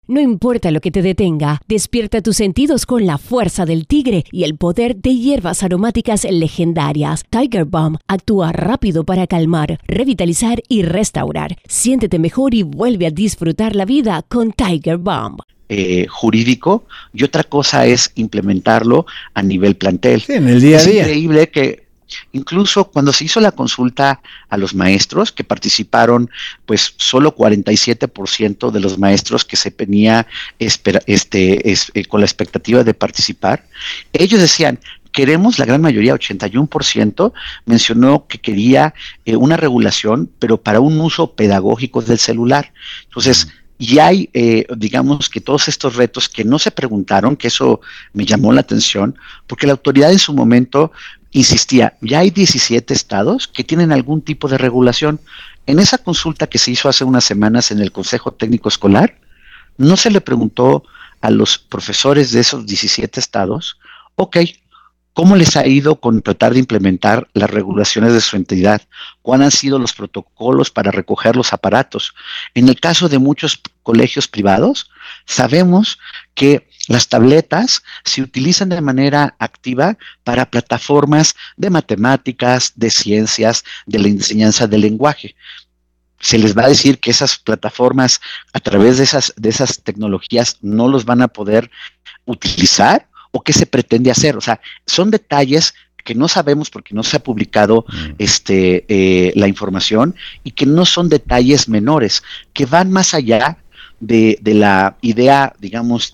No importa lo que te detenga, despierta tus sentidos con la fuerza del tigre y el poder de hierbas aromáticas legendarias. Tiger Balm actúa rápido para calmar, revitalizar y restaurar. Siéntete mejor y vuelve a disfrutar la vida con Tiger Balm. Jurídico, y otra cosa es implementarlo a nivel plantel. Sí, en el día a día. Es increíble que incluso cuando se hizo la consulta a los maestros que participaron, pues solo 47% de los maestros que se tenía con la expectativa de participar, ellos decían, queremos, la gran mayoría, 81%, mencionó que quería una regulación, pero para un uso pedagógico del celular. Entonces, y hay, digamos que todos estos retos que no se preguntaron, que eso me llamó la atención, porque la autoridad en su momento insistía, ya hay 17 estados que tienen algún tipo de regulación. En esa consulta que se hizo hace unas semanas en el Consejo Técnico Escolar, no se le preguntó a los profesores de esos 17 estados, ok, ¿cómo les ha ido con tratar de implementar las regulaciones de su entidad? ¿Cuáles han sido los protocolos para recoger los aparatos? En el caso de muchos colegios privados, sabemos que las tabletas se utilizan de manera activa para plataformas de matemáticas, de ciencias, de la enseñanza del lenguaje. Se les va a decir que esas plataformas, a través de esas tecnologías, no los van a poder utilizar, o qué se pretende hacer. O sea, son detalles que no sabemos porque no se ha publicado la información, y que no son detalles menores, que van más allá de la idea, digamos,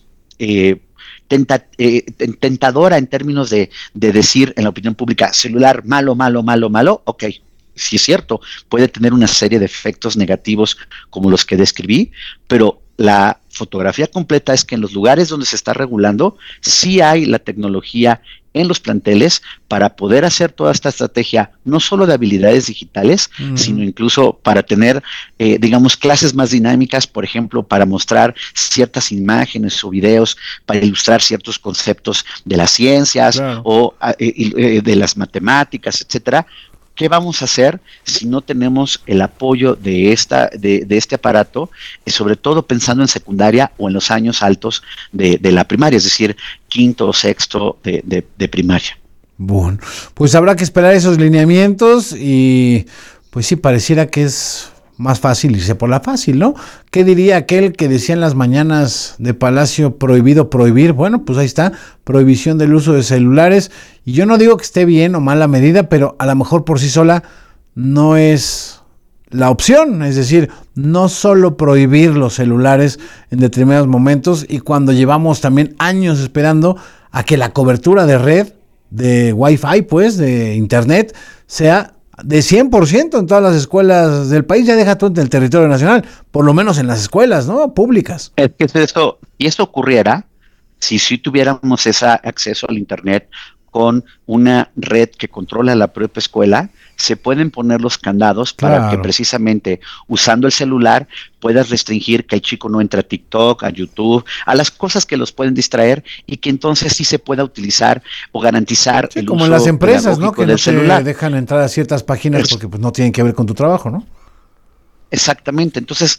tentadora en términos de decir en la opinión pública, celular malo, malo, malo, malo. Ok, sí es cierto, puede tener una serie de efectos negativos como los que describí, pero la fotografía completa es que en los lugares donde se está regulando, sí hay la tecnología en los planteles para poder hacer toda esta estrategia, no solo de habilidades digitales, sino incluso para tener, digamos, clases más dinámicas, por ejemplo, para mostrar ciertas imágenes o videos, para ilustrar ciertos conceptos de las ciencias, claro, o de las matemáticas, etcétera. ¿Qué vamos a hacer si no tenemos el apoyo de este aparato, sobre todo pensando en secundaria o en los años altos de la primaria, es decir, quinto o sexto de primaria? Bueno, pues habrá que esperar esos lineamientos y pues sí, pareciera que es más fácil irse por la fácil, ¿no? ¿Qué diría aquel que decía en las mañanas de Palacio prohibido prohibir? Bueno, pues ahí está, prohibición del uso de celulares, y yo no digo que esté bien o mala medida, pero a lo mejor por sí sola no es la opción, es decir, no solo prohibir los celulares en determinados momentos, y cuando llevamos también años esperando a que la cobertura de red, de Wi-Fi, pues, de internet, sea de 100% en todas las escuelas del país, ya deja todo en el territorio nacional, por lo menos en las escuelas, ¿no? Públicas. Es que eso, y eso ocurriera si tuviéramos ese acceso al internet con una red que controla la propia escuela. Se pueden poner los candados para que precisamente usando el celular puedas restringir que el chico no entre a TikTok, a YouTube, a las cosas que los pueden distraer, y que entonces sí se pueda utilizar o garantizar el como uso en las empresas, ¿no? Que del celular. Te dejan entrar a ciertas páginas porque pues no tienen que ver con tu trabajo, ¿no? Exactamente. Entonces,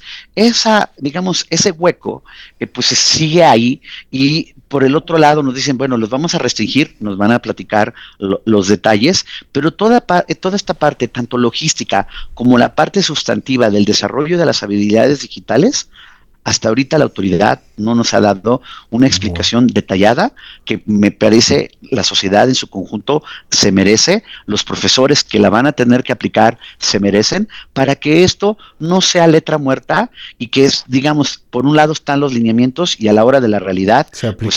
ese hueco, pues sigue ahí, y por el otro lado nos dicen, bueno, los vamos a restringir, nos van a platicar los detalles, pero toda esta parte, tanto logística como la parte sustantiva del desarrollo de las habilidades digitales, hasta ahorita la autoridad no nos ha dado una explicación detallada que me parece la sociedad en su conjunto se merece, los profesores que la van a tener que aplicar se merecen, para que esto no sea letra muerta, y que es, digamos, por un lado están los lineamientos y a la hora de la realidad pues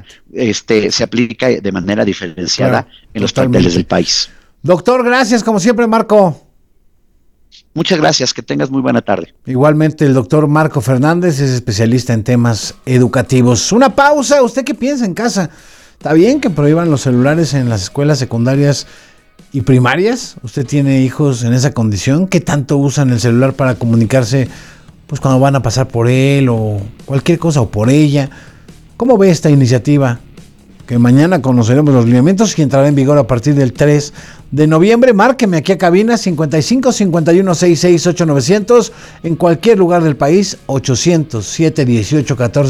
se aplica de manera diferenciada en los planteles del país. Doctor, gracias como siempre, Marco. Muchas gracias, que tengas muy buena tarde. Igualmente, el doctor Marco Fernández es especialista en temas educativos. Una pausa, ¿usted qué piensa en casa? ¿Está bien que prohíban los celulares en las escuelas secundarias y primarias? ¿Usted tiene hijos en esa condición? ¿Qué tanto usan el celular para comunicarse pues cuando van a pasar por él o cualquier cosa, o por ella? ¿Cómo ve esta iniciativa? Que mañana conoceremos los lineamientos y entrará en vigor a partir del 3 de noviembre. Márqueme aquí a cabina 55 51 66 8900 en cualquier lugar del país, 800 718 14